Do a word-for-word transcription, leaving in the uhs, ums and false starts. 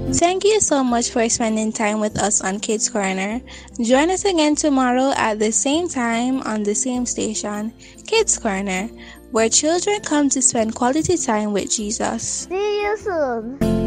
Thank you so much for spending time with us on Kids Corner. Join us again tomorrow at the same time on the same station, Kids Corner, where children come to spend quality time with Jesus. See you soon.